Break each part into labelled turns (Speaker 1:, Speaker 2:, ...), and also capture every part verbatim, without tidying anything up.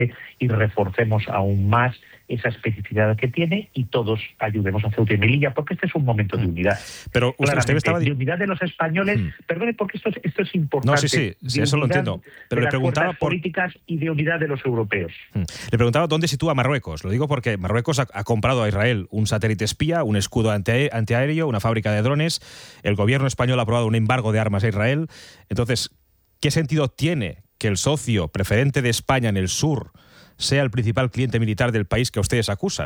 Speaker 1: y reforcemos aún más esa especificidad que tiene y todos ayudemos a Ceuta y Melilla, porque este es un momento de unidad.
Speaker 2: Pero usted, usted estaba...
Speaker 1: de unidad de los españoles, hmm. perdone, porque esto es, esto es importante.
Speaker 2: No, sí, sí, sí eso lo entiendo. Pero
Speaker 1: de
Speaker 2: le preguntaba
Speaker 1: las
Speaker 2: por
Speaker 1: políticas y de unidad de los europeos.
Speaker 2: Hmm. Le preguntaba dónde sitúa Marruecos. Lo digo porque Marruecos ha, ha comprado a Israel un satélite espía, un escudo anti, antiaéreo, una fábrica de drones. El gobierno español ha aprobado un embargo de armas a Israel. Entonces, ¿qué sentido tiene que el socio preferente de España en el sur sea el principal cliente militar del país que ustedes acusan?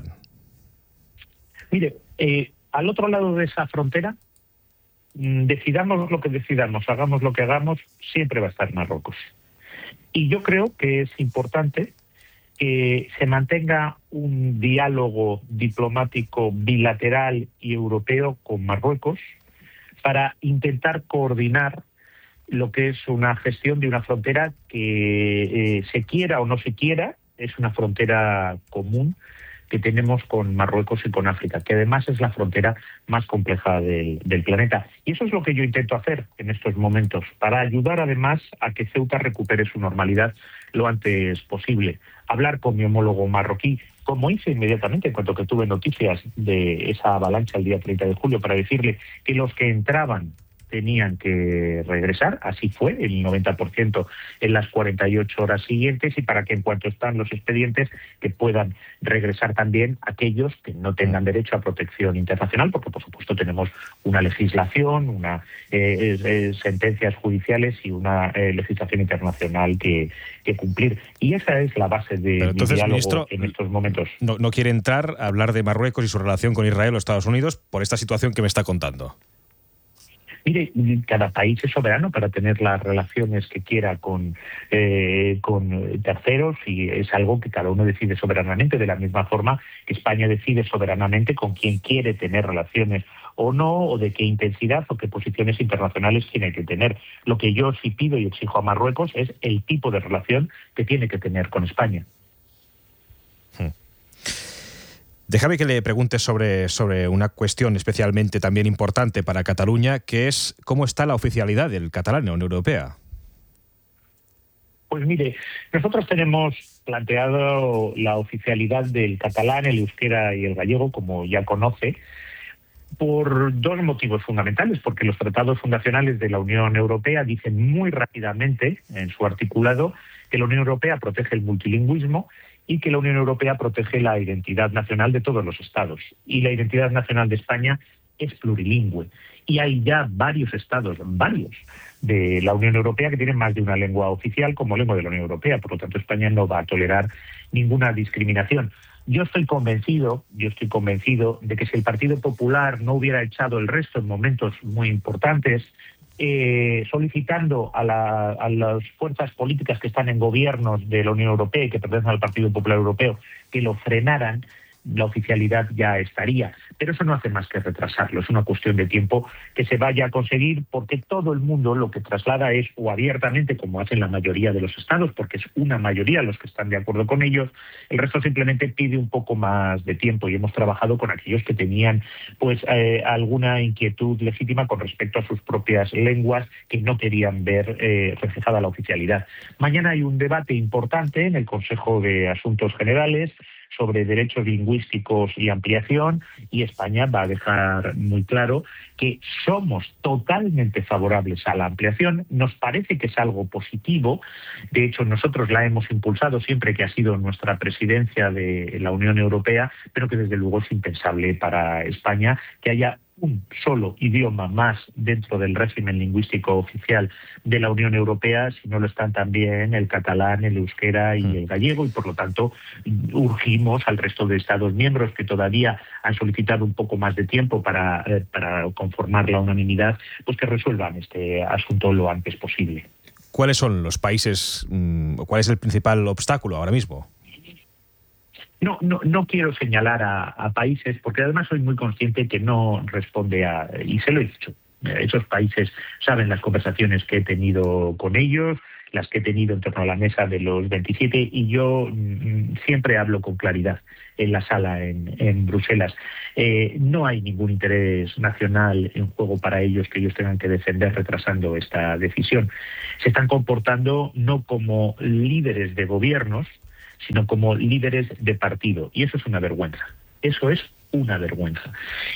Speaker 1: Mire, eh, al otro lado de esa frontera, mmm, decidamos lo que decidamos, hagamos lo que hagamos, siempre va a estar Marruecos. Y yo creo que es importante que se mantenga un diálogo diplomático bilateral y europeo con Marruecos para intentar coordinar lo que es una gestión de una frontera que eh, se quiera o no se quiera, es una frontera común que tenemos con Marruecos y con África, que además es la frontera más compleja del, del planeta. Y eso es lo que yo intento hacer en estos momentos, para ayudar además a que Ceuta recupere su normalidad lo antes posible. Hablar con mi homólogo marroquí, como hice inmediatamente en cuanto que tuve noticias de esa avalancha el día treinta de julio, para decirle que los que entraban tenían que regresar, así fue, el noventa por ciento en las cuarenta y ocho horas siguientes, y para que en cuanto están los expedientes, que puedan regresar también aquellos que no tengan derecho a protección internacional, porque por supuesto tenemos una legislación, una eh, eh, sentencias judiciales y una eh, legislación internacional que, que cumplir. Y esa es la base de
Speaker 2: Pero entonces,
Speaker 1: mi diálogo,
Speaker 2: ministro,
Speaker 1: en estos momentos.
Speaker 2: No, no quiere entrar a hablar de Marruecos y su relación con Israel o Estados Unidos por esta situación que me está contando.
Speaker 1: Mire, cada país es soberano para tener las relaciones que quiera con, eh, con terceros, y es algo que cada uno decide soberanamente, de la misma forma que España decide soberanamente con quién quiere tener relaciones o no, o de qué intensidad o qué posiciones internacionales tiene que tener. Lo que yo sí pido y exijo a Marruecos es el tipo de relación que tiene que tener con España.
Speaker 2: Hmm. Déjame que le pregunte sobre, sobre una cuestión especialmente también importante para Cataluña, que es cómo está la oficialidad del catalán en la Unión Europea.
Speaker 1: Pues mire, nosotros tenemos planteado la oficialidad del catalán, el euskera y el gallego, como ya conoce, por dos motivos fundamentales, porque los tratados fundacionales de la Unión Europea dicen muy rápidamente en su articulado que la Unión Europea protege el multilingüismo y que la Unión Europea protege la identidad nacional de todos los estados. Y la identidad nacional de España es plurilingüe. Y hay ya varios estados, varios, de la Unión Europea que tienen más de una lengua oficial como lengua de la Unión Europea. Por lo tanto, España no va a tolerar ninguna discriminación. Yo estoy convencido, yo estoy convencido de que si el Partido Popular no hubiera echado el resto en momentos muy importantes, Eh, solicitando a, la, a las fuerzas políticas que están en gobiernos de la Unión Europea y que pertenecen al Partido Popular Europeo que lo frenaran, la oficialidad ya estaría. Pero eso no hace más que retrasarlo, es una cuestión de tiempo que se vaya a conseguir, porque todo el mundo lo que traslada es, o abiertamente, como hacen la mayoría de los estados, porque es una mayoría los que están de acuerdo con ellos, el resto simplemente pide un poco más de tiempo, y hemos trabajado con aquellos que tenían pues eh, alguna inquietud legítima con respecto a sus propias lenguas, que no querían ver eh, reflejada la oficialidad. Mañana hay un debate importante en el Consejo de Asuntos Generales sobre derechos lingüísticos y ampliación, y España va a dejar muy claro que somos totalmente favorables a la ampliación. Nos parece que es algo positivo. De hecho, nosotros la hemos impulsado siempre que ha sido nuestra presidencia de la Unión Europea, pero que desde luego es impensable para España que haya un solo idioma más dentro del régimen lingüístico oficial de la Unión Europea, si no lo están también el catalán, el euskera y el gallego, y por lo tanto urgimos al resto de Estados miembros que todavía han solicitado un poco más de tiempo para, eh, para conformar la unanimidad, pues que resuelvan este asunto lo antes posible.
Speaker 2: ¿Cuáles son los países, mmm, cuál es el principal obstáculo ahora mismo?
Speaker 1: No, no, no quiero señalar a, a países, porque además soy muy consciente que no responde a, y se lo he dicho, esos países saben las conversaciones que he tenido con ellos, las que he tenido en torno a la mesa de los veintisiete, y yo mm, siempre hablo con claridad en la sala en, en Bruselas. Eh, no hay ningún interés nacional en juego para ellos que ellos tengan que defender retrasando esta decisión. Se están comportando no como líderes de gobiernos, sino como líderes de partido. Y eso es una vergüenza. Eso es una vergüenza.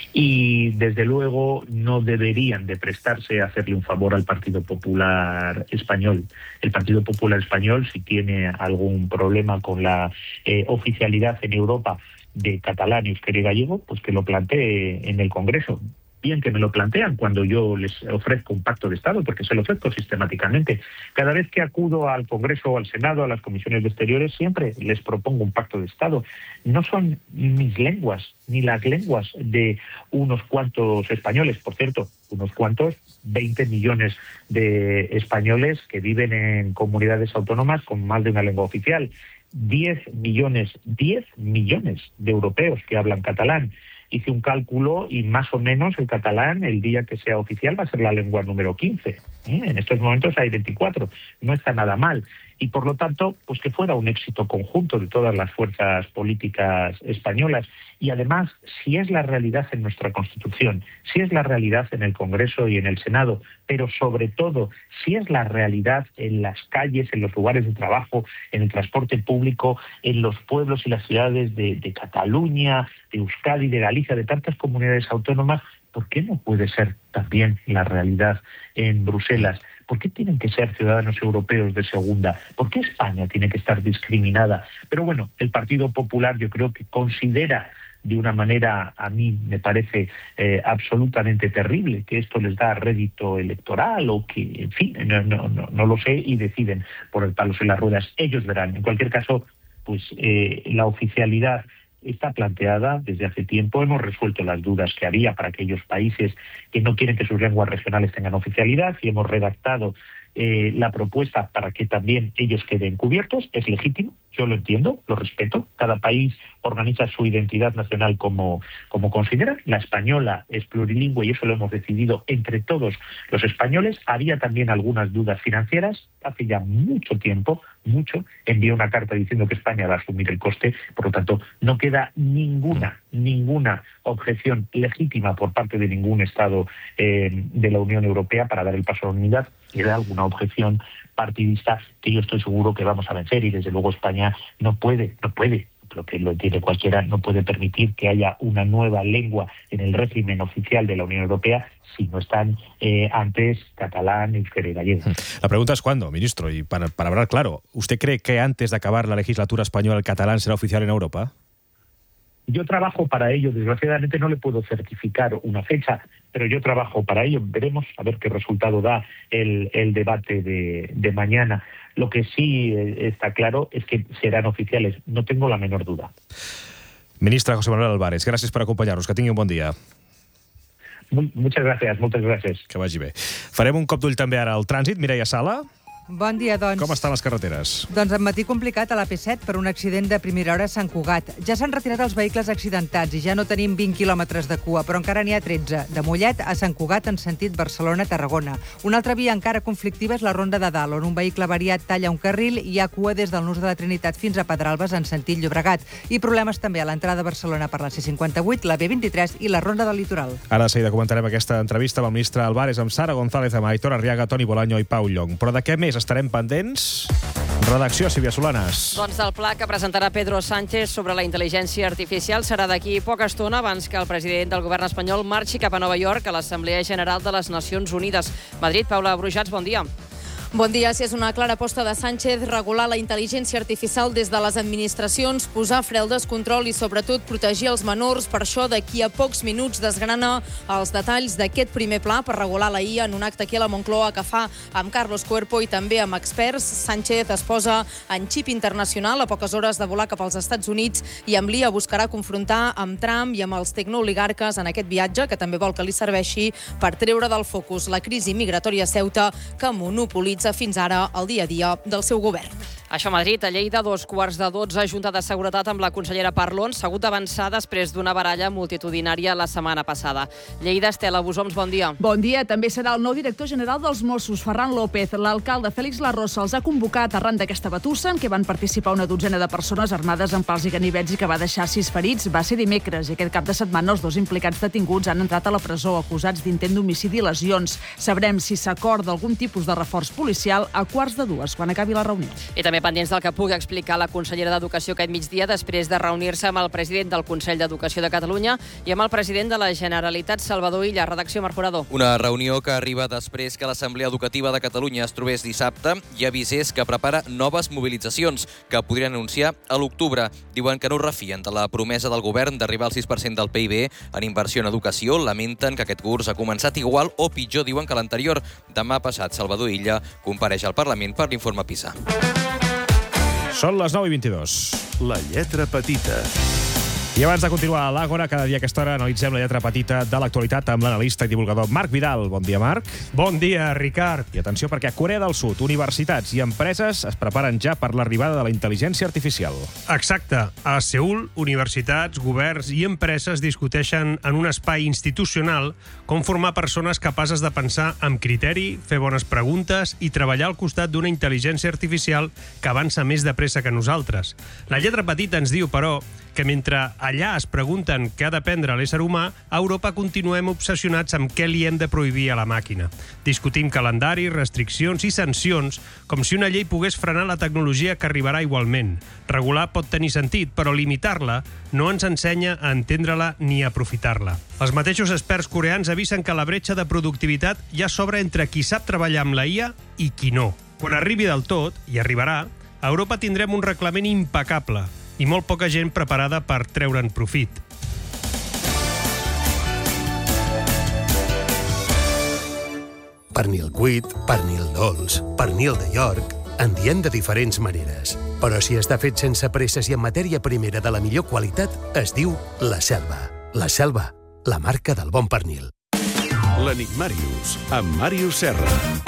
Speaker 1: Y desde luego no deberían de prestarse a hacerle un favor al Partido Popular Español. El Partido Popular Español, si tiene algún problema con la eh, oficialidad en Europa de catalán, euskera y gallego, pues que lo plantee en el Congreso. Bien que me lo plantean cuando yo les ofrezco un pacto de Estado, porque se lo ofrezco sistemáticamente. Cada vez que acudo al Congreso, al Senado, a las comisiones de Exteriores, siempre les propongo un pacto de Estado. No son mis lenguas, ni las lenguas de unos cuantos españoles. Por cierto, unos cuantos, veinte millones de españoles que viven en comunidades autónomas con más de una lengua oficial. diez millones, diez millones de europeos que hablan catalán. Hice un cálculo y más o menos el catalán, el día que sea oficial, va a ser la lengua número quince. ¿Eh? En estos momentos hay veinticuatro. No está nada mal. Y por lo tanto, pues que fuera un éxito conjunto de todas las fuerzas políticas españolas. Y además, si es la realidad en nuestra Constitución, si es la realidad en el Congreso y en el Senado, pero sobre todo, si es la realidad en las calles, en los lugares de trabajo, en el transporte público, en los pueblos y las ciudades de, de Cataluña, de Euskadi, de Galicia, de tantas comunidades autónomas, ¿por qué no puede ser también la realidad en Bruselas? ¿Por qué tienen que ser ciudadanos europeos de segunda? ¿Por qué España tiene que estar discriminada? Pero bueno, el Partido Popular yo creo que considera de una manera, a mí me parece eh, absolutamente terrible, que esto les da rédito electoral o que, en fin, no, no, no, no lo sé, y deciden por el palo en las ruedas. Ellos verán. En cualquier caso, pues eh, la oficialidad está planteada desde hace tiempo. Hemos resuelto las dudas que había para aquellos países que no quieren que sus lenguas regionales tengan oficialidad y hemos redactado eh, la propuesta para que también ellos queden cubiertos. Es legítimo, yo lo entiendo, lo respeto. Cada país organiza su identidad nacional como, como considera. La española es plurilingüe y eso lo hemos decidido entre todos los españoles. Había también algunas dudas financieras. Hace ya mucho tiempo, mucho, envié una carta diciendo que España va a asumir el coste. Por lo tanto, no queda ninguna, ninguna objeción legítima por parte de ningún Estado eh, de la Unión Europea para dar el paso a la unidad. Queda alguna objeción partidista que yo estoy seguro que vamos a vencer y desde luego España no puede, no puede, lo que lo entiende cualquiera, no puede permitir que haya una nueva lengua en el régimen oficial de la Unión Europea si no están eh, antes catalán, euskera y gallego.
Speaker 2: La pregunta es cuándo, ministro, y para, para hablar claro, ¿usted cree que antes de acabar la legislatura española el catalán será oficial en Europa?
Speaker 1: Yo trabajo para ello, desgraciadamente no le puedo certificar una fecha, pero yo trabajo para ello. Veremos a ver qué resultado da el, el debate de, de mañana. Lo que sí está claro es que serán oficiales, no tengo la menor duda.
Speaker 2: Ministra José Manuel Álvarez, gràcies per acompanyar-nos, que tingui un bon dia.
Speaker 1: Muchas gracias, moltes gràcies.
Speaker 2: Que vagi bé. Farem un cop d'ull també ara al trànsit. Mireia Sala.
Speaker 3: Bon dia, doncs.
Speaker 2: Com estan les carreteres?
Speaker 3: Doncs en matí complicat a l'A P set per un accident de primera hora a Sant Cugat. Ja s'han retirat els vehicles accidentats i ja no tenim vint quilòmetres de cua, però encara n'hi ha tretze. De Mollet a Sant Cugat en sentit Barcelona-Tarragona. Una altra via encara conflictiva és la Ronda de Dalt, on un vehicle variat talla un carril i hi ha cua des del Nus de la Trinitat fins a Pedralbes en sentit Llobregat. I problemes també a l'entrada a Barcelona per la C cinquanta-vuit, la B vint-i-tres i la Ronda del Litoral.
Speaker 2: Ara de seguida comentarem aquesta entrevista amb el ministre Álvarez, amb Sara González, amb Aitor Arriaga, Toni Bolaño i Pau Llong. Però de què més estarem pendents? Redacció, Sílvia Solanes.
Speaker 4: Doncs del pla que presentarà Pedro Sánchez sobre la intel·ligència artificial serà d'aquí poca estona abans que el president del govern espanyol marxi cap a Nova York a l'Assemblea General de les Nacions Unides. Madrid, Paula Brujats, bon dia.
Speaker 5: Bon dia. Si és una clara aposta de Sánchez regular la intel·ligència artificial des de les administracions, posar fre al descontrol i, sobretot, protegir els menors. Per això, d'aquí a pocs minuts desgrana els detalls d'aquest primer pla per regular la I A en un acte aquí a la Moncloa que fa amb Carlos Cuerpo i també amb experts. Sánchez es posa en xip internacional a poques hores de volar cap als Estats Units i amb l'I A buscarà confrontar amb Trump i amb els tecnooligarques en aquest viatge, que també vol que li serveixi per treure del focus la crisi migratòria a Ceuta que monopolitza fins ara el dia a dia del seu govern.
Speaker 4: Això a Madrid, a Lleida, dos quarts de dotze, Junta de Seguretat amb la consellera Parlon s'ha hagut d'avançar després d'una baralla multitudinària la setmana passada. Lleida, Estela Busoms, bon dia.
Speaker 6: Bon dia. També serà el nou director general dels Mossos, Ferran López. L'alcalde Félix Larrosa els ha convocat arran d'aquesta batussa en què van participar una dotzena de persones armades amb pals i ganivets i que va deixar sis ferits. Va ser dimecres i aquest cap de setmana els dos implicats detinguts han entrat a la presó acusats d'intent d'homicidi i lesions. Sabrem si s'acorda algun tipus de reforç policial a quarts de dues, quan acabi la reunió.
Speaker 4: I també També pendents del que pugui explicar la consellera d'Educació aquest migdia després de reunir-se amb el president del Consell d'Educació de Catalunya i amb el president de la Generalitat, Salvador Illa. Redacció, Marc Forador.
Speaker 7: Una reunió que arriba després que l'Assemblea Educativa de Catalunya es trobés dissabte i avisés que prepara noves mobilitzacions que podrien anunciar a l'octubre. Diuen que no refien de la promesa del govern d'arribar al sis per cent del P I B en inversió en educació. Lamenten que aquest curs ha començat igual o pitjor, diuen que l'anterior. Demà passat, Salvador Illa compareix al Parlament per l'informe PISA.
Speaker 2: Són les nou i vint-i-dos.
Speaker 8: La lletra petita.
Speaker 2: I abans de continuar a l'Àgora, cada dia a aquesta hora analitzem la lletra petita de l'actualitat amb l'analista i divulgador Marc Vidal. Bon dia, Marc.
Speaker 9: Bon dia, Ricard.
Speaker 2: I atenció, perquè a Corea del Sud, universitats i empreses es preparen ja per l'arribada de la intel·ligència artificial.
Speaker 9: Exacte. A Seül, universitats, governs i empreses discuteixen en un espai institucional com formar persones capaces de pensar amb criteri, fer bones preguntes i treballar al costat d'una intel·ligència artificial que avança més de pressa que nosaltres. La lletra petita ens diu, però, que mentre allà es pregunten què ha d'aprendre l'ésser humà, a Europa continuem obsessionats amb què li hem de prohibir a la màquina. Discutim calendari, restriccions i sancions, com si una llei pogués frenar la tecnologia que arribarà igualment. Regular pot tenir sentit, però limitar-la no ens ensenya a entendre-la ni a aprofitar-la. Els mateixos experts coreans avisen que la bretxa de productivitat ja s'obre entre qui sap treballar amb la I A i qui no. Quan arribi del tot, i arribarà, a Europa tindrem un reglament impecable i molt poca gent preparada per treure'n profit.
Speaker 10: Pernil cuit, pernil dolç, pernil de York... En diem de diferents maneres. Però si està fet sense presses i amb matèria primera de la millor qualitat, es diu La Selva. La Selva, la marca del bon pernil.
Speaker 8: L'Enigmàrius, amb Màrius Serra.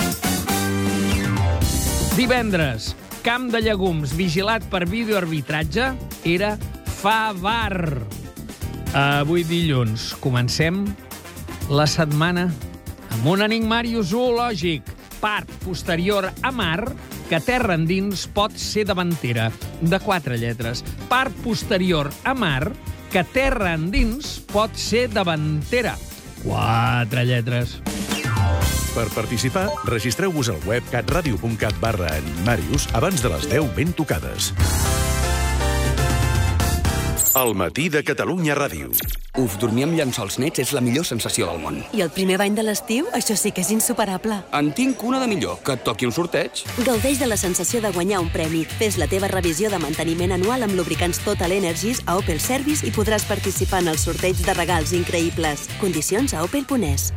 Speaker 11: Divendres, camp de llegums vigilat per videoarbitratge era Favar. Avui dilluns comencem la setmana amb un enigmàrius zoològic. Part posterior a mar que terra endins pot ser davantera. De quatre lletres. Part posterior a mar que terra endins pot ser davantera. Quatre lletres.
Speaker 8: Per participar, registreu-vos al web catradio punt cat barra enigmàrius abans de les deu ben tocades. El matí de Catalunya Ràdio.
Speaker 12: Uf, dormir amb llençols nets és la millor sensació del món.
Speaker 13: I el primer bany de l'estiu? Això sí que és insuperable.
Speaker 12: En tinc una de millor, que et toqui un sorteig.
Speaker 13: Gaudeix de la sensació de guanyar un premi. Fes la teva revisió de manteniment anual amb lubricants Total Energies a Opel Service i podràs participar en el sorteig de regals increïbles. Condicions a opel punt es.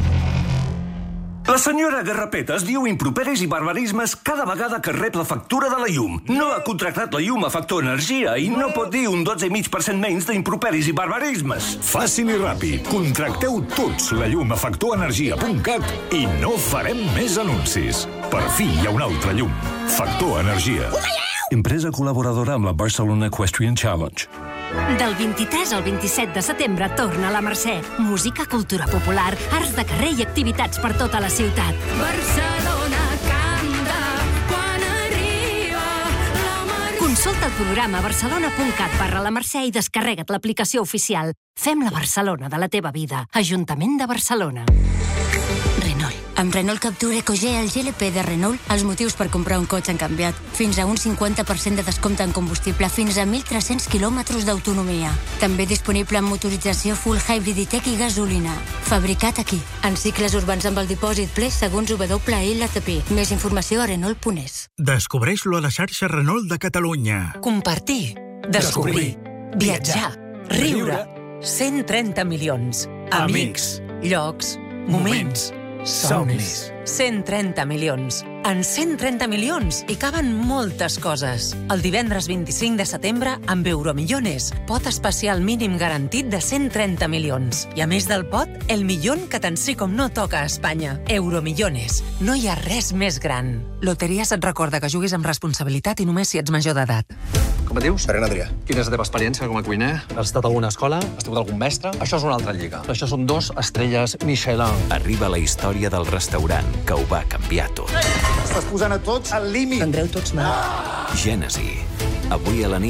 Speaker 14: La senyora Garrapetes diu improperis i barbarismes cada vegada que rep la factura de la llum. No ha contractat la llum a Factor Energia i no pot dir un dotze coma cinc per cent menys d'improperis i barbarismes.
Speaker 15: Fàcil i ràpid. Contracteu tots la llum a factor energia punt cat i no farem més anuncis. Per fi hi ha una altra llum. Factor Energia.
Speaker 16: Empresa col·laboradora amb la Barcelona Equestrian Challenge.
Speaker 17: Del vint-i-tres al vint-i-set de setembre torna a la Mercè. Música, cultura popular, arts de carrer i activitats per tota la ciutat.
Speaker 18: Barcelona canta quan arriba la Mercè.
Speaker 17: Consulta el programa barcelona punt cat barra la Mercè i descarrega't l'aplicació oficial. Fem la Barcelona de la teva vida. Ajuntament de Barcelona.
Speaker 19: Renault. Amb Renault Captur EcoG, el G L P de Renault, els motius per comprar un cotxe han canviat. Fins a un cinquanta per cent de descompte en combustible, fins a mil tres-cents quilòmetres d'autonomia. També disponible en motorització full hybrid i tech i gasolina. Fabricat aquí. En cicles urbans amb el dipòsit ple segons W L T P. Més informació a Renault punt es.
Speaker 20: Descobreix-lo a la xarxa Renault de Catalunya.
Speaker 21: Compartir. Descobrir. Viatjar. Riure. cent trenta milions. Amics. Llocs. Moments. Somnis. cent trenta milions. En cent trenta milions hi caben moltes coses. El divendres vint-i-cinc de setembre, amb Euromillones, pot especial mínim garantit de cent trenta milions. I a més del pot, el milion que tant sí com no toca a Espanya. Euromillones. No hi ha res més gran. Loteries et recorda que juguis amb responsabilitat i només si ets major d'edat.
Speaker 22: Com et dius? Serena Adrià. Quina és la teva experiència com a cuiner? Has estat a alguna escola? Has tingut algun mestre? Això és una altra lliga. Això són dos estrelles Michelin.
Speaker 23: Arriba la història del restaurant que ho va canviar tot.
Speaker 24: Estàs posant a tots al límit.
Speaker 21: Prendreu tots mal.
Speaker 23: Gènesi. Avui a la nit,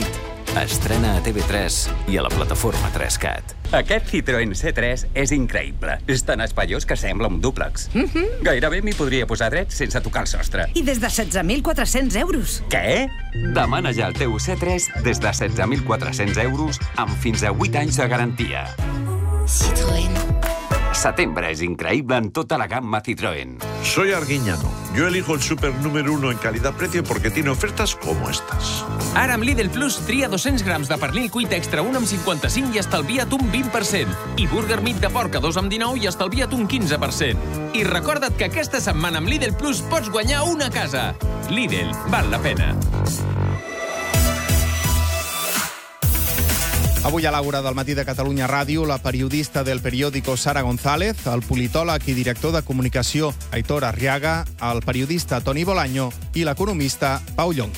Speaker 23: Estrena a T V tres i a la plataforma tres cat.
Speaker 12: Aquest Citroën C tres és increïble. És tan espaiós que sembla un dúplex. Mm-hmm. Gairebé m'hi podria posar dret sense tocar el sostre.
Speaker 1: I des de setze mil quatre-cents euros.
Speaker 12: Què? Demana ja el teu C tres des de setze mil quatre-cents euros amb fins a vuit anys de garantia.
Speaker 1: Citroën.
Speaker 12: Setembre es increíble en toda la gama Citroën.
Speaker 3: Soy Arguiñano. Yo elijo el súper número uno en calidad-precio porque tiene ofertas como estas.
Speaker 5: Ara amb Lidl Plus tria dos-cents grams de pernil cuit extra un amb cinquanta-cinc i estalvia't un vint per cent. I burger meat de porc a dos amb dinou i estalvia't un quinze per cent. I recorda't que aquesta setmana amb Lidl Plus pots guanyar una casa. Lidl, val la pena.
Speaker 24: Avui a l'Àgora del matí de Catalunya Ràdio, la periodista del periòdico Sara González, el politòleg i director de comunicació Aitor Arriaga, el periodista Toni Bolaño i l'economista Pau Llonch.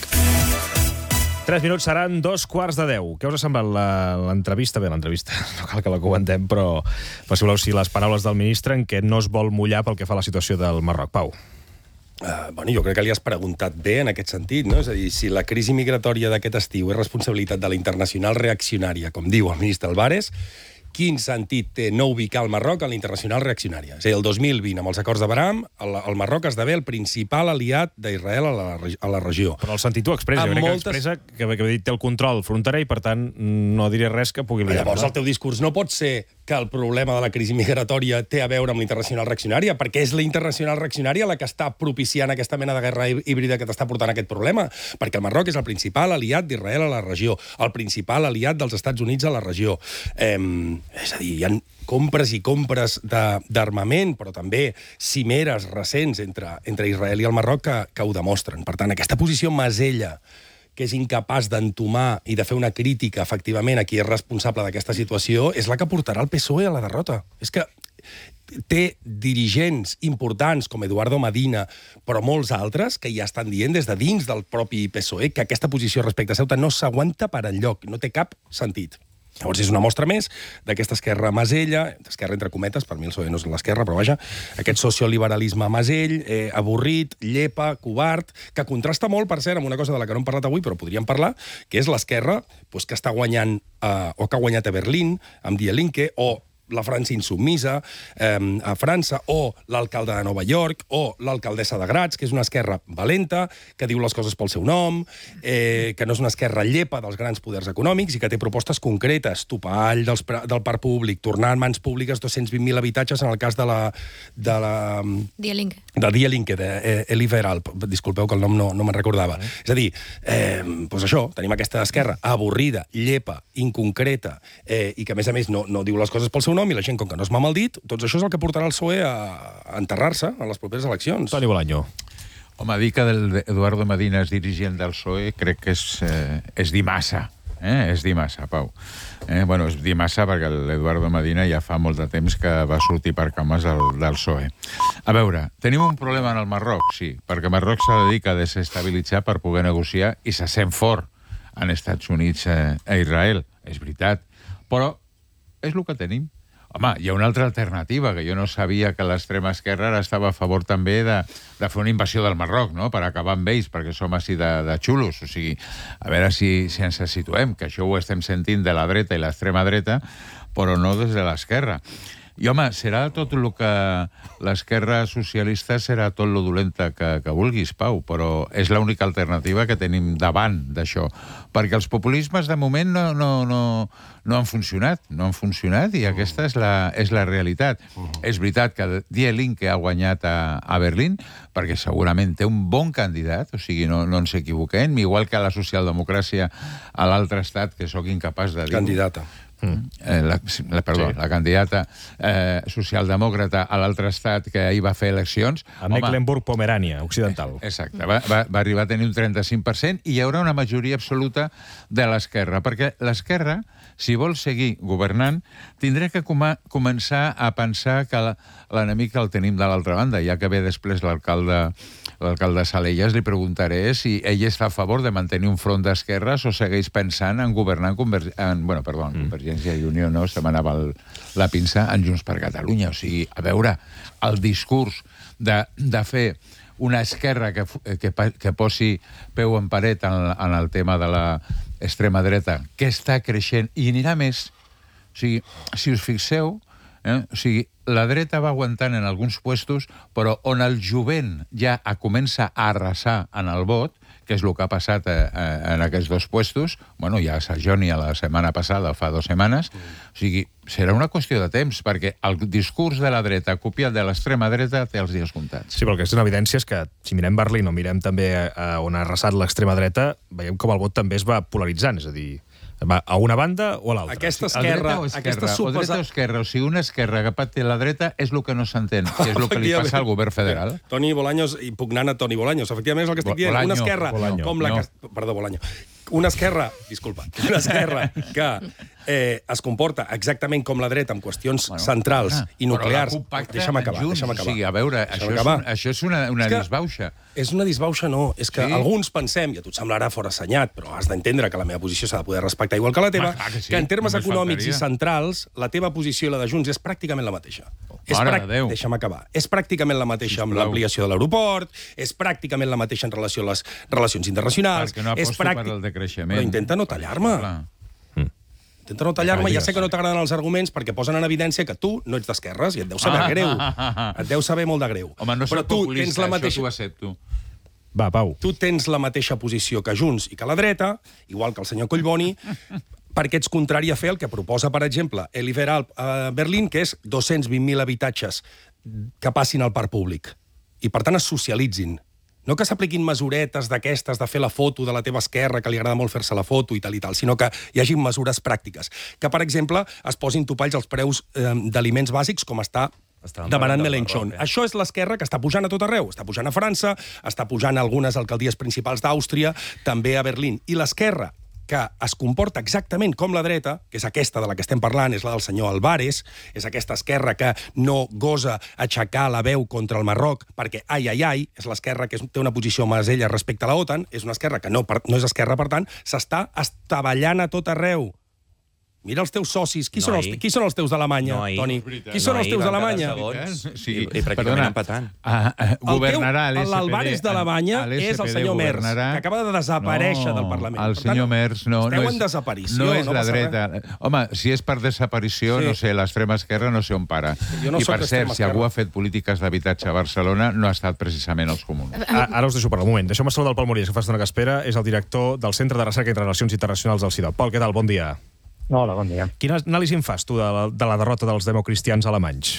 Speaker 2: Tres minuts seran dos quarts de deu. Què us ha semblat l'entrevista? Bé, l'entrevista, no cal que la comentem, però, però si voleu, si les paraules del ministre en què no es vol mullar pel que fa a la situació del Marroc. Pau.
Speaker 25: Uh, bueno, jo crec que li has preguntat bé en aquest sentit, no? És a dir, si la crisi migratòria d'aquest estiu és responsabilitat de la internacional reaccionària, com diu el ministre Álvarez, quin sentit té no ubicar el Marroc en la internacional reaccionària? És a dir, el dos mil vint, amb els acords d'Abraham, el, el Marroc esdevé el principal aliat d'Israel a, la, a la regió.
Speaker 2: Però el sentit ho expressa, jo crec moltes... que expressa que, que, que té el control fronterer i, per tant, no diré res que pugui liar.
Speaker 25: Llavors, el teu discurs no pot ser que el problema de la crisi migratòria té a veure amb la internacional reaccionària, perquè és la internacional reaccionària la que està propiciant aquesta mena de guerra híbrida que t'està portant aquest problema, perquè el Marroc és el principal aliat d'Israel a la regió, el principal aliat dels Estats Units a la regió. Eh, és a dir, hi ha compres i compres d'armament, però també cimeres recents entre, entre Israel i el Marroc que, que ho demostren. Per tant, aquesta posició masella que és incapaç d'entomar i de fer una crítica, efectivament, a qui és responsable d'aquesta situació, és la que portarà el P S O E a la derrota. És que té dirigents importants com Eduardo Medina, però molts altres, que ja estan dient des de dins del propi P S O E que aquesta posició respecte a Ceuta no s'aguanta per enlloc, no té cap sentit. Llavors és una mostra més d'aquesta esquerra masella, esquerra entre cometes, per mi el P S O E no és l'esquerra, però vaja, aquest socioliberalisme masell, eh, avorrit, llepa, covard, que contrasta molt, per cert, amb una cosa de la que no hem parlat avui, però podríem parlar, que és l'esquerra pues, que està guanyant, eh, o que ha guanyat a Berlín, amb Die Linke, o la França insubmisa eh, a França, o l'alcalde de Nova York, o l'alcaldessa de Graz, que és una esquerra valenta, que diu les coses pel seu nom, eh, que no és una esquerra llepa dels grans poders econòmics i que té propostes concretes, topall dels, del parc públic, tornar en mans públiques dos-cents vint mil habitatges en el cas de la... de la...
Speaker 26: Die Linke.
Speaker 25: De Die Linke, d'Elie Veralp. Disculpeu que el nom no, no me'n recordava. Mm. És a dir, eh, doncs això, tenim aquesta esquerra avorrida, llepa, inconcreta, eh, i que a més a més no, no diu les coses pel seu nom, i la gent, com que no es mama el dit, doncs això és el que portarà el P S O E a, a enterrar-se a les properes eleccions.
Speaker 2: Toni Bolaño.
Speaker 27: Home, dir que Eduardo Medina és dirigent del P S O E crec que és, eh, és dir massa. Eh? És dir massa, Pau. Eh? Bueno, és dir massa perquè l'Eduardo Medina ja fa molt de temps que va sortir per cames del, del P S O E. A veure, tenim un problema en el Marroc, sí, perquè Marroc s'ha dedicat a desestabilitzar per poder negociar i se sent fort en Estats Units eh, a Israel. És veritat. Però és el que tenim. Home, hi ha una altra alternativa, que jo no sabia que l'extrema esquerra ara estava a favor també de, de fer una invasió del Marroc, no?, per acabar amb ells, perquè som així de, de xulos. O sigui, a veure si, si ens situem, que això ho estem sentint de la dreta i l'extrema dreta, però no des de l'esquerra. I, home, serà tot el que l'esquerra socialista serà tot lo dolenta que, que vulguis, Pau, però és l'única alternativa que tenim davant d'això. Perquè els populismes, de moment, no, no, no, no han funcionat. No han funcionat i aquesta és la, és la realitat. Uh -huh. És veritat que Die Linke ha guanyat a, a Berlín, perquè segurament té un bon candidat, o sigui, no, no ens equivoquem, igual que la socialdemocràcia a l'altre estat, que sóc incapaç de dir...
Speaker 25: Candidata.
Speaker 27: Eh, la, la, perdó, sí. la candidata eh, socialdemòcrata a l'altre estat que ahir va fer eleccions...
Speaker 2: A Mecklenburg-Pomerània, occidental.
Speaker 27: Eh, exacte, va, va, va arribar a tenir un trenta-cinc per cent i hi haurà una majoria absoluta de l'esquerra, perquè l'esquerra, si vol seguir governant, tindrà que com començar a pensar que l'enemic el tenim de l'altra banda, ja que ve després l'alcalde l'alcalde Salellas, li preguntaré si ell està a favor de mantenir un front d'esquerres o segueix pensant en governar en, Conver en bueno, perdó, en mm. Convergència i Unió, no, se m'anava la pinça en Junts per Catalunya. O sigui, a veure, el discurs de, de fer una esquerra que, que, que posi peu en paret en, en el tema de la extrema dreta, que està creixent i anirà més. O sigui, si us fixeu, eh, o sigui, la dreta va aguantant en alguns puestos, però on el jovent ja comença a arrasar en el vot, que és el que ha passat eh, en aquests dos puestos, bueno, ja s'ajonia la setmana passada, fa dues setmanes, o sigui, serà una qüestió de temps, perquè el discurs de la dreta copiat de l'extrema dreta té els dies comptats.
Speaker 2: Sí, però el que és una evidència és que, si mirem Berlín o mirem també a on ha arrasat l'extrema dreta, veiem com el vot també es va polaritzant, és a dir, va a una banda o a l'altra.
Speaker 25: Aquesta esquerra,
Speaker 27: o esquerra,
Speaker 25: aquesta
Speaker 27: o dreta o esquerra, o sigui, una esquerra que té la dreta és el que no s'entén, que és el que li passa al govern federal.
Speaker 25: Toni Bolaños, impugnant a Toni Bolaños, efectivament és el que estic dient, una esquerra
Speaker 27: Bolaño,
Speaker 25: com la
Speaker 27: no.
Speaker 25: que... Perdó, Bolaño. Una esquerra, disculpa, una esquerra que eh, es comporta exactament com la dreta en qüestions bueno, centrals ah, i nuclears. Deixa'm acabar, deixa'm acabar.
Speaker 27: O sigui, a veure, això és, un, això és una, una és disbauxa.
Speaker 25: És una disbauxa, no. És que sí? Alguns pensem, i a tu et semblarà fora assenyat, però has d'entendre que la meva posició s'ha de poder respectar igual que la teva, ah, que, sí, que en termes econòmics faltaria. I centrals, la teva posició i la de Junts és pràcticament la mateixa. És pràct... Deixa'm acabar. És pràcticament la mateixa Sisplau. Amb l'ampliació de l'aeroport, és pràcticament la mateixa en relació a les relacions internacionals.
Speaker 27: Perquè no aposto pràctic... per el decreixement.
Speaker 25: Però intenta no tallar-me. Mm. Intenta no tallar-me. Ja sé que no t'agraden els arguments perquè posen en evidència que tu no ets d'esquerres i et deu saber ah, greu. Ah, ah, ah. Et deu saber molt de greu.
Speaker 27: Home, no
Speaker 25: però tu tens la mateixa...
Speaker 27: això t'ho accepto.
Speaker 2: Va, Pau.
Speaker 25: Tu tens la mateixa posició que Junts i que la dreta, igual que el senyor Collboni, perquè ets contrari a fer el que proposa, per exemple, Elie Wiesel a Berlín, que és dos-cents vint mil habitatges que passin al parc públic. I, per tant, es socialitzin. No que s'apliquin mesuretes d'aquestes de fer la foto de la teva esquerra, que li agrada molt fer-se la foto i tal i tal, sinó que hi hagi mesures pràctiques. Que, per exemple, es posin topalls als preus eh, d'aliments bàsics, com està demanant Mélenchon. Eh? Això és l'esquerra que està pujant a tot arreu. Està pujant a França, està pujant a algunes alcaldies principals d'Àustria, també a Berlín. I l'esquerra, que es comporta exactament com la dreta, que és aquesta de la que estem parlant, és la del senyor Álvarez, és aquesta esquerra que no gosa aixecar la veu contra el Marroc, perquè, ai, ai, ai, és l'esquerra que té una posició masella respecte a la OTAN, és una esquerra que no, no és esquerra, per tant, s'està estavellant a tot arreu. Mira els teus socis. Qui, no són, els, qui són els teus d'Alemanya, no Toni? Qui són no els teus d'Alemanya?
Speaker 27: Sí,
Speaker 4: I, i pràcticament empatant.
Speaker 27: Ah, ah, governarà l'S P D.
Speaker 25: L'Alvarez d'Alemanya és el senyor Merz, que acaba de desaparèixer
Speaker 27: no,
Speaker 25: del Parlament.
Speaker 27: El senyor Merz no, no, és,
Speaker 25: desaparició,
Speaker 27: no és
Speaker 25: no
Speaker 27: la dreta. Res. Home, si és per desaparició, sí. no sé, l'extrema esquerra no sé on para.
Speaker 25: No I
Speaker 27: per cert, si algú ha fet polítiques d'habitatge a Barcelona, no ha estat precisament els comuns.
Speaker 2: Ara us deixo per un moment. Deixeu-me saludar el Pol Mories, que fa estona que espera. És el director del Centre de Recerca i Relacions Internacionals del C I D O P. Pol, què tal? Bon dia.
Speaker 6: Hola, bon dia.
Speaker 2: Quina anàlisi en fas, tu, de la, de la derrota dels democristians alemanys?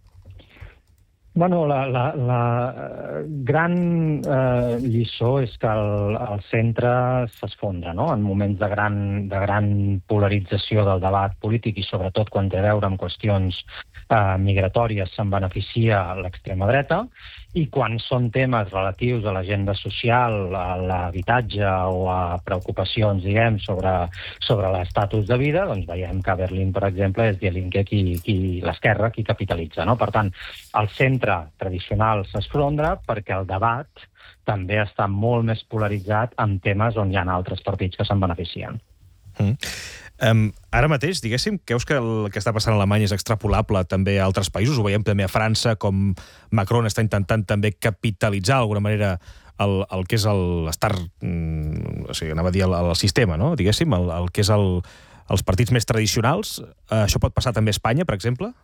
Speaker 6: Bueno, la, la, la gran eh, lliçó és que el, el centre s'esfondra, no? En moments de gran, de gran polarització del debat polític i sobretot quan té a veure amb qüestions eh, migratòries se'n beneficia l'extrema dreta, i quan són temes relatius a l'agenda social, a l'habitatge o a preocupacions, diguem, sobre, sobre l'estatus de vida, doncs veiem que a Berlín, per exemple, és Die Linke qui, qui l'esquerra qui capitalitza, no? Per tant, el centre tradicional s'esfondra perquè el debat també està molt més polaritzat en temes on hi ha altres partits que se'n beneficien.
Speaker 2: Mm. Um, ara mateix, diguéssim, creus que el que està passant a Alemanya és extrapolable també a altres països? Ho veiem també a França, com Macron està intentant també capitalitzar d'alguna manera el, el que és l'estar, mm, o sigui, anava a dir el, el sistema, no? Diguéssim, el, el que és el, els partits més tradicionals. Uh, això pot passar també a Espanya, per exemple?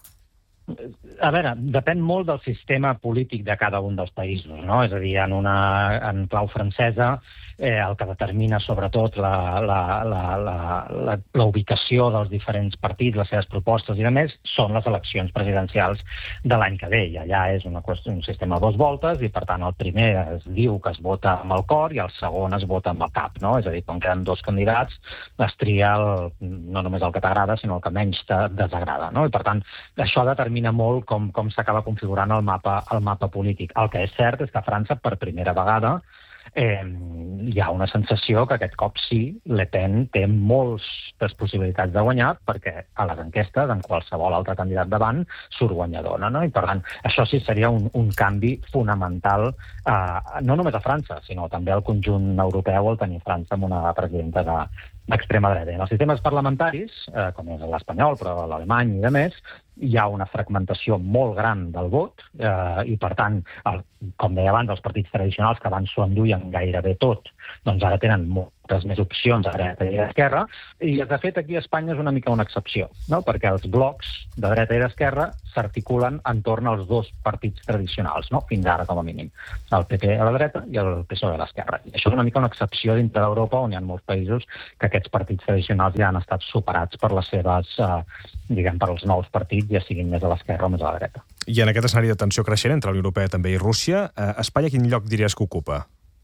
Speaker 6: A veure, depèn molt del sistema polític de cada un dels països, no? És a dir, en, una, en clau francesa, eh, el que determina sobretot la, la, la, la, la, la ubicació dels diferents partits, les seves propostes i demés, són les eleccions presidencials de l'any que ve. I allà és una qüestió, un sistema de dues voltes i, per tant, el primer es diu que es vota amb el cor i el segon es vota amb el cap, no? És a dir, quan queden dos candidats, es tria el, no només el que t'agrada, sinó el que menys te desagrada, no? I, per tant, això determina molt com, com s'acaba configurant el mapa, el mapa polític. El que és cert és que a França, per primera vegada, eh, hi ha una sensació que aquest cop sí, Le Pen té moltes possibilitats de guanyar, perquè a les enquestes, en qualsevol altre candidat davant, surt guanyadora, no? I per tant, això sí seria un, un canvi fonamental, eh, no només a França, sinó també al conjunt europeu, el tenir França amb una presidenta de d'extrema dreta. En els sistemes parlamentaris, eh, com és l'espanyol, però l'alemany i de més, hi ha una fragmentació molt gran del vot eh, i, per tant, el, com deia abans, els partits tradicionals que abans s'ho enduien gairebé tot, doncs ara tenen molt moltes més opcions a dreta i a esquerra, i de fet aquí a Espanya és una mica una excepció, no? Perquè els blocs de dreta i d'esquerra s'articulen entorn als dos partits tradicionals, no? Fins ara com a mínim, el P P a la dreta i el P S O E a l'esquerra. I això és una mica una excepció dintre d'Europa, on hi ha molts països que aquests partits tradicionals ja han estat superats per les seves, eh, diguem, per els nous partits, ja siguin més a l'esquerra o més a la dreta.
Speaker 2: I en aquest escenari de tensió creixent entre la Unió Europea també i Rússia, eh, Espanya quin lloc diries que ocupa?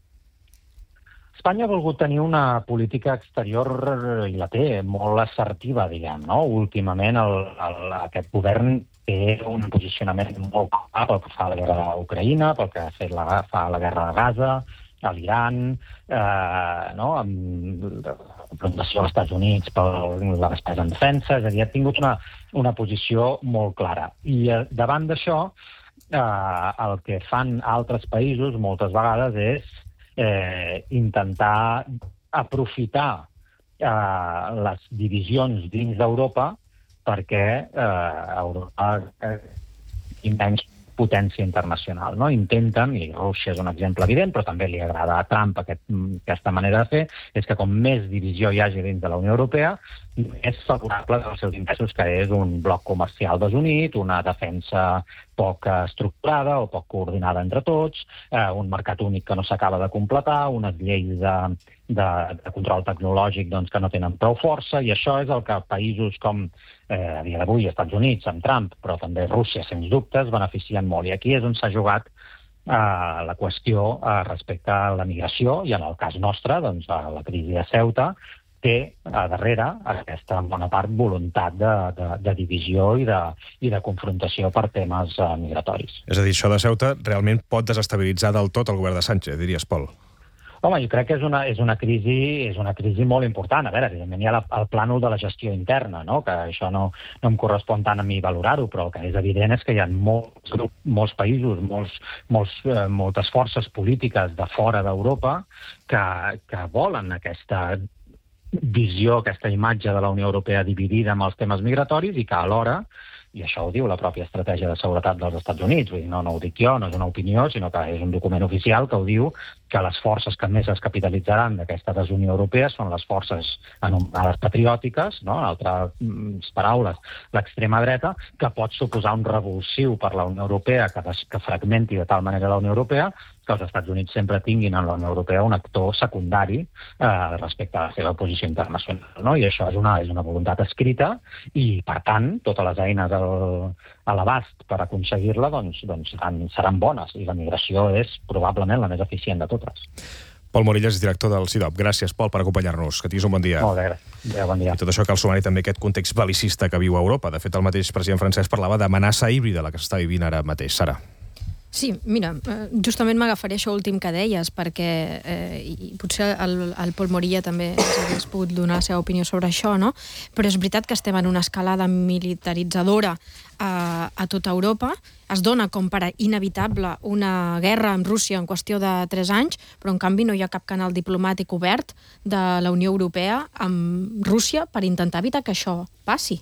Speaker 6: Espanya ha volgut tenir una política exterior, i la té, molt assertiva, diguem, no? Últimament el, el, aquest govern té un posicionament molt clar pel que fa a la guerra d'Ucraïna, pel que fa a la guerra de Gaza, a l'Iran, eh, no? Amb la confrontació als Estats Units per la despesa en defensa, és a dir, ha tingut una, una posició molt clara. I eh, davant d'això, eh, el que fan altres països moltes vegades és eh, intentar aprofitar eh, les divisions dins d'Europa perquè eh, Europa eh, tingui menys potència internacional, no? Intenten, i Rússia és un exemple evident, però també li agrada a Trump aquest, aquesta manera de fer, és que com més divisió hi hagi dins de la Unió Europea, més favorable als seus interessos, que és un bloc comercial desunit, una defensa poc estructurada o poc coordinada entre tots, eh, un mercat únic que no s'acaba de completar, unes lleis de, de, de control tecnològic doncs, que no tenen prou força, i això és el que països com eh, a dia d'avui Estats Units, amb Trump, però també Rússia, sens dubte, es beneficien molt. I aquí és on s'ha jugat eh, la qüestió eh, respecte a la migració, i en el cas nostre, doncs, a la crisi de Ceuta, té a darrere aquesta en bona part voluntat de, de, de divisió i de, i de confrontació per temes uh, migratoris.
Speaker 2: És a dir, això de Ceuta realment pot desestabilitzar del tot el govern de Sánchez, diries, Pol?
Speaker 6: Home, jo crec que és una, és una, crisi, és una crisi molt important. A veure, evidentment hi ha la, el plànol de la gestió interna, no? Que això no, no em correspon tant a mi valorar-ho, però el que és evident és que hi ha molts grups, molts països, molts, molts, eh, moltes forces polítiques de fora d'Europa que, que volen aquesta visió, aquesta imatge de la Unió Europea dividida amb els temes migratoris, i que alhora, i això ho diu la pròpia estratègia de seguretat dels Estats Units, vull dir, no, no ho dic jo, no és una opinió, sinó que és un document oficial que ho diu, que les forces que més es capitalitzaran d'aquesta desunió europea són les forces anomenades patriòtiques, no? En altres paraules, l'extrema dreta, que pot suposar un revulsiu per la Unió Europea, que, des, que fragmenti de tal manera la Unió Europea, que els Estats Units sempre tinguin en la Unió Europea un actor secundari eh, respecte a la seva posició internacional, no? I això és una, és una voluntat escrita, i, per tant, totes les eines al, a l'abast per aconseguir-la doncs, doncs seran, seran bones, i la migració és probablement la més eficient de totes.
Speaker 2: Pol Morillas és director del C I D O P. Gràcies, Pol, per acompanyar-nos. Que tinguis un bon dia.
Speaker 6: Molt bé, gràcies. Bon dia.
Speaker 2: I tot això cal sumar-hi també aquest context belicista que viu a Europa. De fet, el mateix president francès parlava d'amenaça híbrida, la que s'està vivint ara mateix. Sara.
Speaker 4: Sí, mira, justament m'agafaré això últim que deies, perquè eh, i potser el, el Pol Morilla també hagués pogut donar la seva opinió sobre això, no? Però és veritat que estem en una escalada militaritzadora a, a tota Europa. Es dona com per inevitable una guerra amb Rússia en qüestió de tres anys, però en canvi no hi ha cap canal diplomàtic obert de la Unió Europea amb Rússia per intentar evitar que això passi.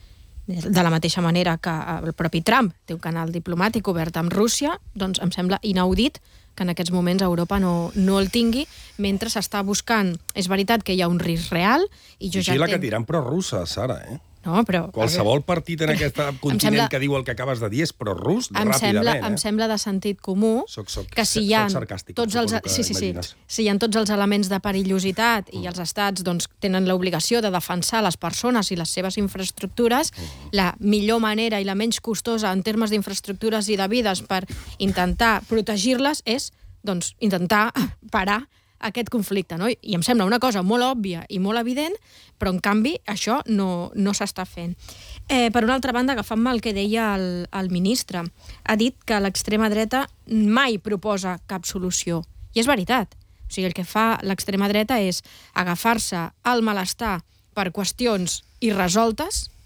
Speaker 4: De la mateixa manera que el propi Trump té un canal diplomàtic obert amb Rússia, doncs em sembla inaudit que en aquests moments Europa no, no el tingui, mentre s'està buscant... És veritat que hi ha un risc real, i jo ja
Speaker 25: entenc...
Speaker 4: la
Speaker 25: que tiran pro-russa, Sara, eh?
Speaker 4: No, però...
Speaker 25: Qualsevol partit en aquest continent sembla, que diu el que acabes de dir és pro-rus,
Speaker 4: em
Speaker 25: ràpidament,
Speaker 4: sembla,
Speaker 25: eh?
Speaker 4: em sembla de sentit comú
Speaker 25: soc, soc,
Speaker 4: que si hi ha tots els, sí, sí, sí, si hi ha tots els elements de perillositat mm. i els estats doncs, tenen l'obligació de defensar les persones i les seves infraestructures, mm. la millor manera i la menys costosa en termes d'infraestructures i de vides per intentar protegir-les és doncs, intentar parar aquest conflicte, no? I em sembla una cosa molt òbvia i molt evident, però en canvi això no, no s'està fent. Eh, per una altra banda, agafant-me el que deia el, el ministre, ha dit que l'extrema dreta mai proposa cap solució. I és veritat. O sigui, el que fa l'extrema dreta és agafar-se al malestar per qüestions irresoltes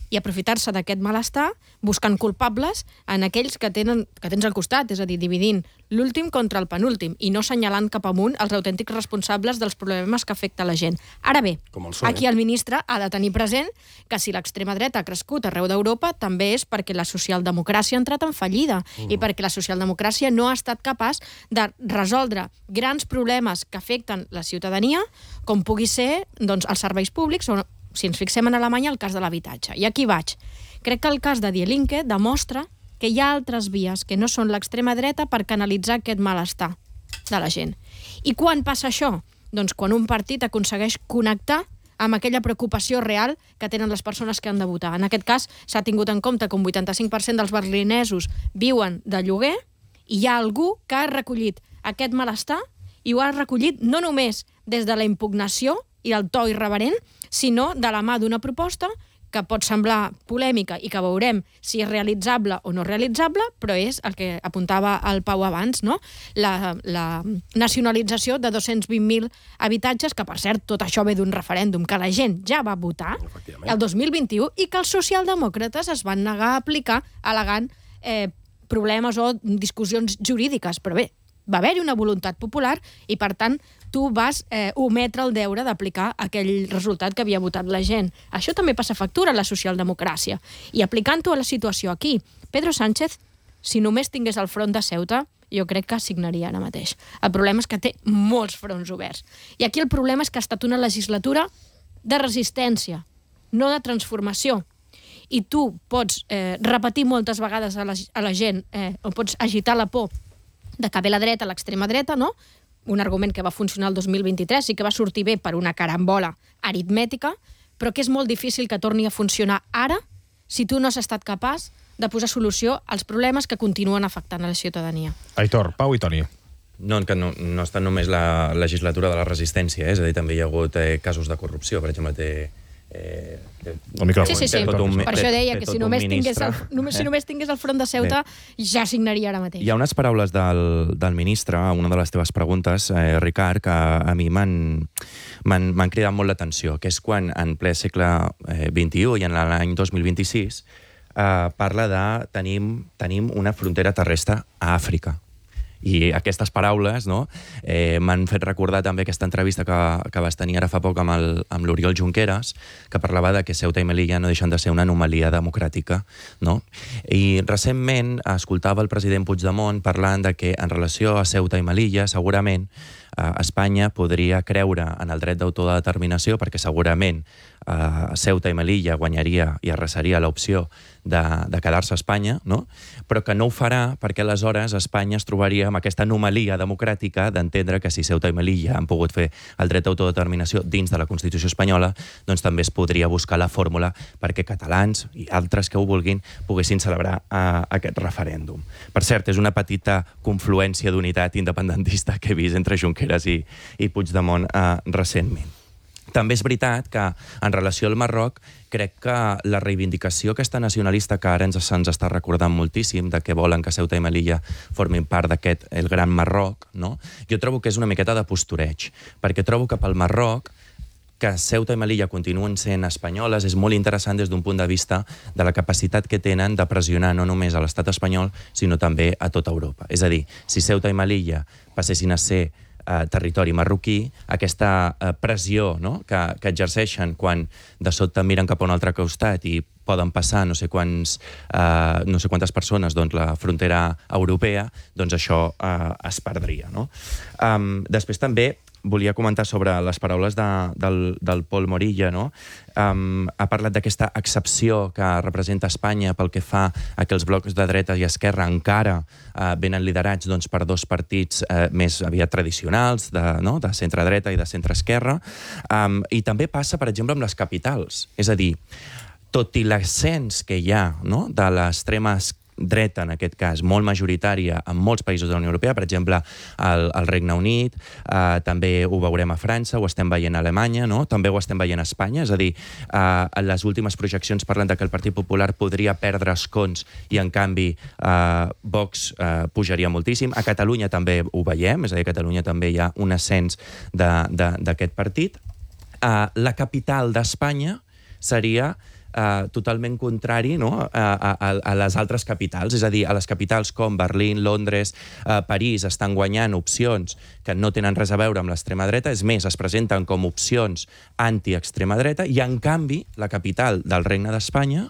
Speaker 4: i aprofitar-se d'aquest malestar buscant culpables en aquells que, tenen, que tens al costat, és a dir, dividint l'últim contra el penúltim i no senyalant cap amunt els autèntics responsables dels problemes que afecta la gent. Ara bé,
Speaker 25: Com el P S O E.
Speaker 4: aquí el ministre ha de tenir present que si l'extrema dreta ha crescut arreu d'Europa també és perquè la socialdemocràcia ha entrat en fallida uh-huh. i perquè la socialdemocràcia no ha estat capaç de resoldre grans problemes que afecten la ciutadania, com pugui ser doncs, els serveis públics o, si ens fixem en Alemanya, el cas de l'habitatge. I aquí vaig. Crec que el cas de Die Linke demostra que hi ha altres vies que no són l'extrema dreta per canalitzar aquest malestar de la gent. I quan passa això? Doncs quan un partit aconsegueix connectar amb aquella preocupació real que tenen les persones que han de votar. En aquest cas, s'ha tingut en compte que un vuitanta-cinc per cent dels berlinesos viuen de lloguer i hi ha algú que ha recollit aquest malestar i ho ha recollit no només des de la impugnació i el to irreverent, sinó de la mà d'una proposta que pot semblar polèmica i que veurem si és realitzable o no realitzable, però és el que apuntava el Pau abans, no? la, la nacionalització de dos-cents vint mil habitatges, que per cert tot això ve d'un referèndum que la gent ja va votar el dos mil vint-i-u i que els socialdemòcrates es van negar a aplicar al·legant eh, problemes o discussions jurídiques, però bé, va haver-hi una voluntat popular i, per tant, tu vas eh, ometre el deure d'aplicar aquell resultat que havia votat la gent. Això també passa factura a la socialdemocràcia. I aplicant-ho a la situació aquí, Pedro Sánchez, si només tingués el front de Ceuta, jo crec que signaria ara mateix. El problema és que té molts fronts oberts. I aquí el problema és que ha estat una legislatura de resistència, no de transformació. I tu pots eh, repetir moltes vegades a la, a la gent, eh, o pots agitar la por de que ve la dreta, l'extrema dreta, no? Un argument que va funcionar el dos mil vint-i-tres i que va sortir bé per una carambola aritmètica, però que és molt difícil que torni a funcionar ara si tu no has estat capaç de posar solució als problemes que continuen afectant a la ciutadania.
Speaker 2: Aitor, Pau i Toni.
Speaker 7: No, que no, no està només la legislatura de la resistència, eh? És a dir, també hi ha hagut eh, casos de corrupció, per exemple, té... Eh,
Speaker 2: el micròfon.
Speaker 4: Sí, sí, sí.
Speaker 7: Un,
Speaker 4: per això deia que si només, tingués el, només,
Speaker 7: eh?
Speaker 4: si només tingués el front de Ceuta Bé. ja signaria ara mateix.
Speaker 7: Hi ha unes paraules del, del ministre a una de les teves preguntes, eh, Ricard, que a mi m'han cridat molt l'atenció, que és quan en ple segle vint-i-u i en l'any dos mil vint-i-sis eh, parla de tenim, tenim una frontera terrestre a Àfrica. I aquestes paraules, no, eh, m'han fet recordar també aquesta entrevista que, que vas tenir ara fa poc amb, el, amb l'Oriol Junqueras, que parlava de que Ceuta i Melilla no deixen de ser una anomalia democràtica, no? I recentment escoltava el president Puigdemont parlant de que en relació a Ceuta i Melilla, segurament eh, Espanya podria creure en el dret d'autodeterminació, perquè segurament eh, Ceuta i Melilla guanyaria i arrasaria l'opció de, de quedar-se a Espanya, no? Però que no ho farà perquè aleshores Espanya es trobaria amb aquesta anomalia democràtica d'entendre que si Ceuta i Melilla han pogut fer el dret d'autodeterminació dins de la Constitució espanyola, doncs també es podria buscar la fórmula perquè catalans i altres que ho vulguin poguessin celebrar uh, aquest referèndum. Per cert, és una petita confluència d'unitat independentista que he vist entre Junqueras i, i Puigdemont uh, recentment. També és veritat que, en relació al Marroc, crec que la reivindicació aquesta nacionalista que ara ens se'ns està recordant moltíssim, de que volen que Ceuta i Melilla formin part d'aquest el Gran Marroc, no? Jo trobo que és una miqueta de postureig, perquè trobo que pel Marroc que Ceuta i Melilla continuen sent espanyoles és molt interessant des d'un punt de vista de la capacitat que tenen de pressionar no només a l'estat espanyol, sinó també a tota Europa. És a dir, si Ceuta i Melilla passessin a ser eh, territori marroquí, aquesta eh, pressió, no?, que, que exerceixen quan de sobte miren cap a un altre costat i poden passar no sé, quants, eh, no sé quantes persones doncs, la frontera europea, doncs això eh, es perdria. No? Um, després també volia comentar sobre les paraules de, del, del Pol Morilla, no? Um, ha parlat d'aquesta excepció que representa Espanya pel que fa a que els blocs de dreta i esquerra encara uh, venen liderats doncs, per dos partits uh, més aviat tradicionals, de, no? de centre-dreta i de centre-esquerra, um, i també passa, per exemple, amb les capitals. És a dir, tot i l'ascens que hi ha, no? de l'extrema dreta, en aquest cas, molt majoritària en molts països de la Unió Europea, per exemple, al, al Regne Unit, eh, també ho veurem a França, ho estem veient a Alemanya, no? També ho estem veient a Espanya, és a dir, eh, les últimes projeccions parlen de que el Partit Popular podria perdre escons i, en canvi, eh, Vox eh, pujaria moltíssim. A Catalunya també ho veiem, és a dir, a Catalunya també hi ha un ascens d'aquest partit. Eh, la capital d'Espanya seria Uh, totalment contrari, no?, a, a, a les altres capitals. És a dir, a les capitals com Berlín, Londres, uh, París estan guanyant opcions que no tenen res a veure amb l'extrema dreta, és més, es presenten com opcions anti-extrema dreta, i en canvi, la capital del Regne d'Espanya,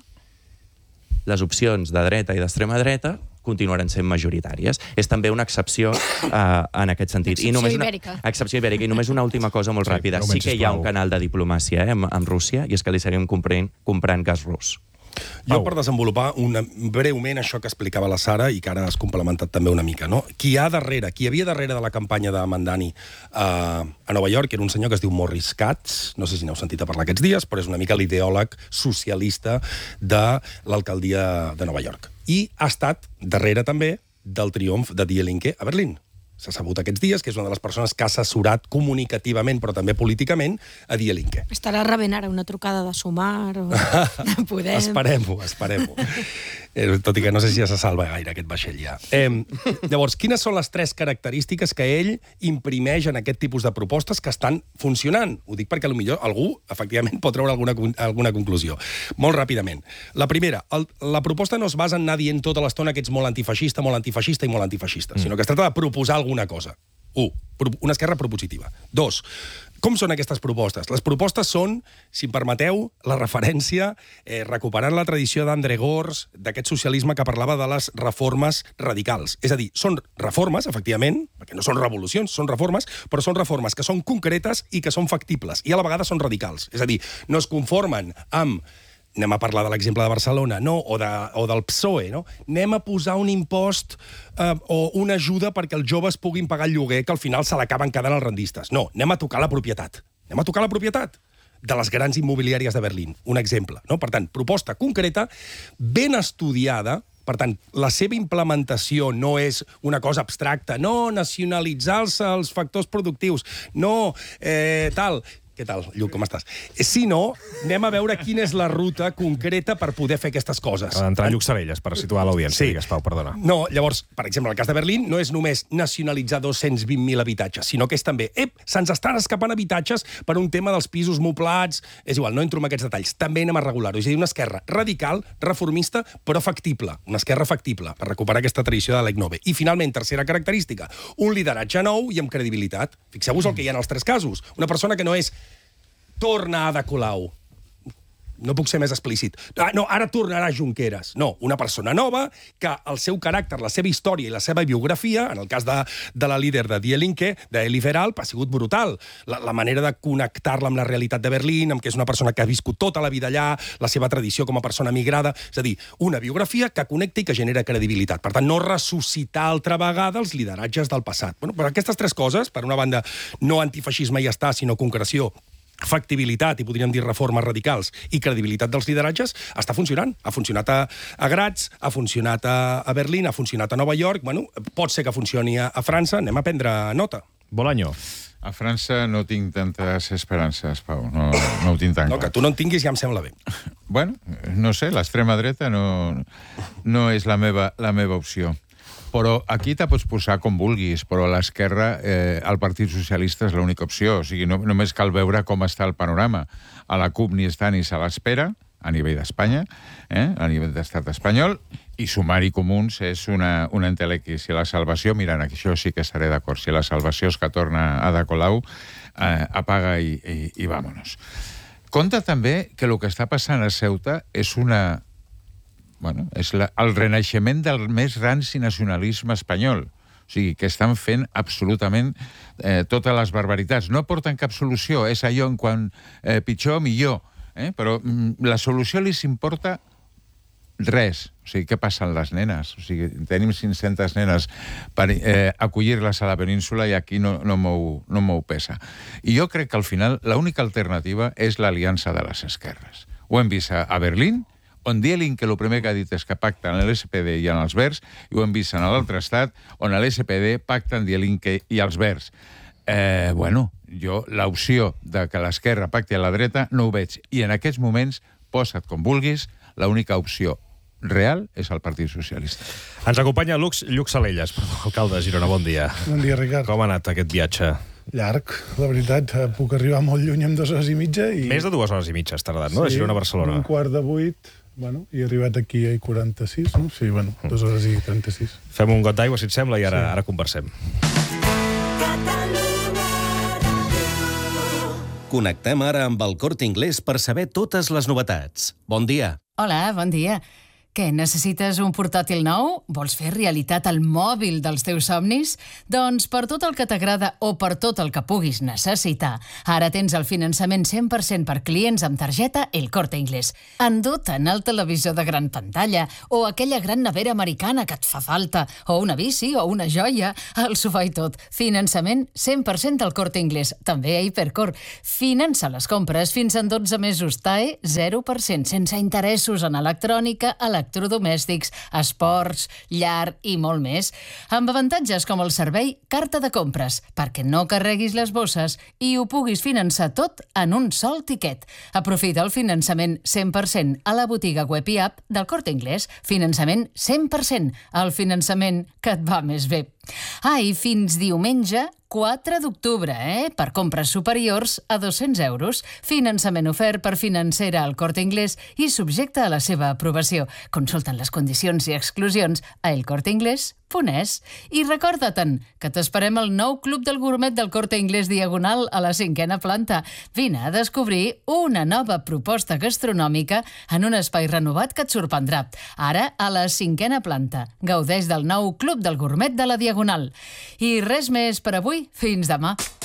Speaker 7: les opcions de dreta i d'extrema dreta continuaran sent majoritàries. És també una excepció uh, en aquest sentit.
Speaker 4: Excepció
Speaker 7: I només una,
Speaker 4: ibèrica.
Speaker 7: Excepció ibèrica. I només una última cosa molt
Speaker 2: Sí,
Speaker 7: ràpida.
Speaker 2: no
Speaker 7: Sí que hi ha
Speaker 2: sisplau.
Speaker 7: un canal de diplomàcia eh, amb, amb Rússia, i és que li seguim comprant, comprant gas rus.
Speaker 25: Jo, per desenvolupar una, breument això que explicava la Sara i que ara has complementat també una mica, no? Qui hi ha darrere, qui hi havia darrere de la campanya de Mandani uh, a Nova York era un senyor que es diu Morris Katz, no sé si n'heu sentit a parlar aquests dies, però és una mica l'ideòleg socialista de l'alcaldia de Nova York. I ha estat darrere també del triomf de Die Linke a Berlín. S'ha sabut aquests dies que és una de les persones que ha assessorat comunicativament, però també políticament, a Die Linke.
Speaker 4: Estarà rebent ara una trucada de Sumar o de Podem.
Speaker 25: Esperem-ho, esperem-ho. Eh, tot i que no sé si ja se salva gaire aquest vaixell ja. Eh, llavors, quines són les tres característiques que ell imprimeix en aquest tipus de propostes que estan funcionant? Ho dic perquè potser algú, efectivament, pot treure alguna, alguna conclusió. Molt ràpidament. La primera, el, la proposta no es basa en anar dient tota l'estona que ets molt antifeixista, molt antifeixista i molt antifeixista, mm. sinó que es tracta de proposar alguna cosa. Un, una esquerra propositiva. Dos, com són aquestes propostes? Les propostes són, si em permeteu, la referència, eh, recuperant la tradició d'André Gors, d'aquest socialisme que parlava de les reformes radicals. És a dir, són reformes, efectivament, perquè no són revolucions, són reformes, però són reformes que són concretes i que són factibles, i a la vegada són radicals. És a dir, no es conformen amb anem a parlar de l'exemple de Barcelona, no? o, de, o del P S O E, no? Anem a posar un impost eh, o una ajuda perquè els joves puguin pagar el lloguer, que al final se l'acaben quedant els rendistes. No, anem a tocar la propietat. Anem a tocar la propietat de les grans immobiliàries de Berlín. Un exemple, no? Per tant, proposta concreta, ben estudiada. Per tant, la seva implementació no és una cosa abstracta. No, nacionalitzar els, els factors productius. No, eh, tal... Què tal, Lluc, com estàs? Si no, anem a veure quina és la ruta concreta per poder fer aquestes coses.
Speaker 2: Ha d'entrar Lluc Sabelles per situar l'audiència,
Speaker 25: Sí.
Speaker 2: digues, Pau, perdona.
Speaker 25: No, llavors, per exemple, el cas de Berlín no és només nacionalitzar dos-cents vint mil habitatges, sinó que és també, ep, se'ns estan escapant habitatges per un tema dels pisos moblats, és igual, no entro en aquests detalls, també anem a regular-ho. És a dir, una esquerra radical, reformista, però factible, una esquerra factible, per recuperar aquesta tradició de l'Ecnove. I, finalment, tercera característica, un lideratge nou i amb credibilitat. Fixeu-vos el que hi ha en els tres casos. Una persona que no és torna Ada Colau. No puc ser més explícit. Ah, no, ara tornarà Junqueras. No, una persona nova que el seu caràcter, la seva història i la seva biografia, en el cas de, de la líder de Die Linke, d'Eli Veralp, ha sigut brutal. La, la manera de connectar-la amb la realitat de Berlín, amb que és una persona que ha viscut tota la vida allà, la seva tradició com a persona migrada, és a dir, una biografia que connecta i que genera credibilitat. Per tant, no ressuscitar altra vegada els lideratges del passat. Bueno, per aquestes tres coses, per una banda, no antifeixisme i ja està, sinó concreció, factibilitat, i podríem dir reformes radicals, i credibilitat dels lideratges, està funcionant. Ha funcionat a, a Graz, ha funcionat a, a Berlín, ha funcionat a Nova York, bueno, pot ser que funcioni a, a França, anem a prendre nota.
Speaker 2: Bolaño.
Speaker 27: A França no tinc tantes esperances, Pau, no, no ho tinc tan
Speaker 25: No,
Speaker 27: clar.
Speaker 25: que tu no en tinguis ja em sembla bé.
Speaker 27: Bueno, no sé, l'extrema dreta no, no és la meva, la meva opció. Però aquí te pots posar com vulguis, però a l'esquerra eh, el Partit Socialista és l'única opció. O sigui, no, només cal veure com està el panorama. A la CUP ni està ni se l'espera, a nivell d'Espanya, eh, a nivell d'estat espanyol, i sumar-hi comuns és una, una entelequia. Si la salvació, mira, això sí que estaré d'acord, si la salvació és que torna Ada Colau, eh, apaga i, i, i vámonos. Compte també que el que està passant a Ceuta és una... Bueno, és la, el renaixement del més ranci nacionalisme espanyol. O sigui, que estan fent absolutament eh, totes les barbaritats. No aporten cap solució, és allò en quan eh, pitjor, millor. Eh? Però mm, la solució li s'importa res. O sigui, què passa amb les nenes? O sigui, tenim cinc-centes nenes per eh, acollir-les a la península i aquí no, no m'ho no m'ho pesa. I jo crec que al final l'única alternativa és l'aliança de les esquerres. Ho hem vist a, a Berlín, on Die Linke el primer que ha dit és que pacten l'S P D i en els Verds, i ho hem vist en l'altre estat, on l'S P D pacten Die Linke i els Verds. Eh, bueno, jo l'opció de que l'esquerra pacti a la dreta no ho veig. I en aquests moments, posa't com vulguis, l'única opció real és el Partit Socialista.
Speaker 2: Ens acompanya Lluc, Lluc Salelles, alcalde de Girona, bon dia.
Speaker 8: Bon dia, Ricard.
Speaker 2: Com ha anat aquest viatge?
Speaker 8: llarg, la veritat. Puc arribar molt lluny amb dues hores i mitja. I...
Speaker 2: Més de dues hores i mitja has tardat, no? Sí, de Girona a Barcelona.
Speaker 8: Un quart de vuit, bueno, i he arribat aquí a quaranta-sis, no? Sí, bueno, dues hores i trenta-sis.
Speaker 2: Fem un got d'aigua, si et sembla, i ara, sí. ara conversem.
Speaker 9: Connectem ara amb el Corte Inglés per saber totes les novetats. Bon dia.
Speaker 10: Hola, bon dia. Què, necessites un portàtil nou? Vols fer realitat el mòbil dels teus somnis? Doncs per tot el que t'agrada o per tot el que puguis necessitar, ara tens el finançament cent per cent per clients amb targeta El Corte Inglés. Endut-te'n el televisor de gran pantalla, o aquella gran nevera americana que et fa falta, o una bici, o una joia, el sofà i tot. Finançament cent per cent del Corte Inglés, també a Hipercor. Finança les compres fins en dotze mesos T A E zero per cent, sense interessos en electrònica, electrodomèstics, esports, llar i molt més. Amb avantatges com el servei Carta de Compres, perquè no carreguis les bosses i ho puguis finançar tot en un sol tiquet. Aprofita el finançament cent per cent a la botiga web i app del Corte Inglés. Finançament cent per cent, el finançament que et va més bé. Ah, i fins diumenge, quatre d'octubre, eh? Per compres superiors a dos-cents euros. Finançament ofert per financera al Corte Inglés i subjecte a la seva aprovació. Consulten les condicions i exclusions a el corte inglés punt es. I recorda-te'n que t'esperem al nou Club del Gourmet del Corte Inglés Diagonal a la cinquena planta. Vine a descobrir una nova proposta gastronòmica en un espai renovat que et sorprendrà. Ara a la cinquena planta. Gaudeix del nou Club del Gourmet de la Diagonal. I res més per avui. Fins demà.